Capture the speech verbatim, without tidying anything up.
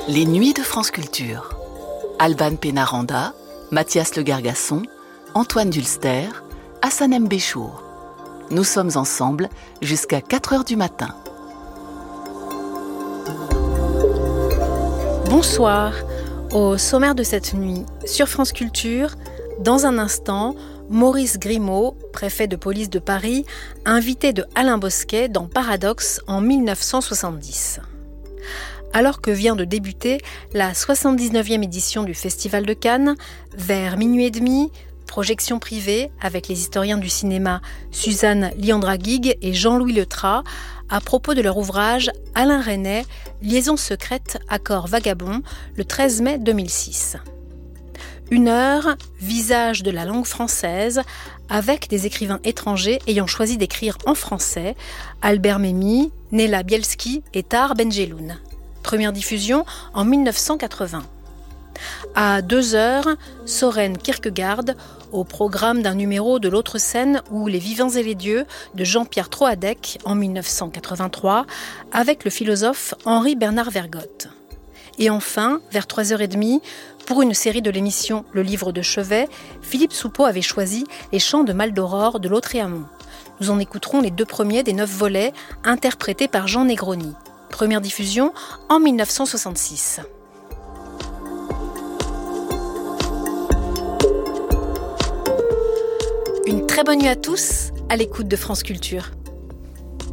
Les Nuits de France Culture. Alban Pénaranda, Mathias Le Gargasson, Antoine Dulster, Hassanem Béchour. Nous sommes ensemble jusqu'à quatre heures du matin. Bonsoir. Au sommaire de cette nuit, sur France Culture, dans un instant, Maurice Grimaud, préfet de police de Paris, invité de Alain Bosquet dans Paradoxe en dix-neuf cent soixante-dix. Alors que vient de débuter la soixante-dix-neuvième édition du Festival de Cannes, vers minuit et demi, projection privée avec les historiens du cinéma Suzanne Liandraguig et Jean-Louis Letras à propos de leur ouvrage Alain Resnais, Liaison secrète, accord vagabond, le treize mai deux mille six. Une heure, visage de la langue française, avec des écrivains étrangers ayant choisi d'écrire en français, Albert Memmi, Nella Bielski et Tahar Benjeloun. Première diffusion en dix-neuf cent quatre-vingts. À deux heures, Soren Kierkegaard, au programme d'un numéro de l'autre scène ou Les vivants et les dieux de Jean-Pierre Troadec en dix-neuf cent quatre-vingt-trois, avec le philosophe Henri Bernard Vergotte. Et enfin, vers trois heures trente, pour une série de l'émission Le Livre de Chevet, Philippe Soupeau avait choisi Les Chants de Maldoror de Lautréamont. Nous en écouterons les deux premiers des neuf volets, interprétés par Jean Negroni. Première diffusion en dix-neuf cent soixante-six. Une très bonne nuit à tous, à l'écoute de France Culture.